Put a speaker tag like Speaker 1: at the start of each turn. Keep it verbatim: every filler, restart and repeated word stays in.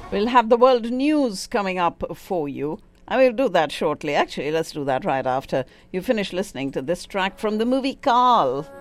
Speaker 1: We'll have the world news coming up for you. I will do that shortly. Actually, let's do that right after you finish listening to this track from the movie Carl.